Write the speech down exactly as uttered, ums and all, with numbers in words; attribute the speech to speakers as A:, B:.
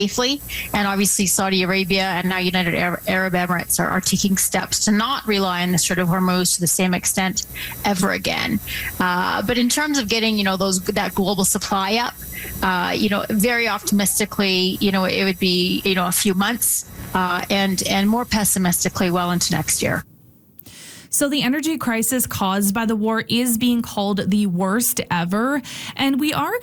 A: safely. And obviously Saudi Arabia and now United Arab Emirates are, are taking steps to not rely on the Strait of Hormuz to the same extent ever again. Uh, but in terms of getting, you know, those that global supply up, uh, you know, very optimistically, you know, it would be, you know, a few months, uh, and and more pessimistically well into next year.
B: So the energy crisis caused by the war is being called the worst ever, and we are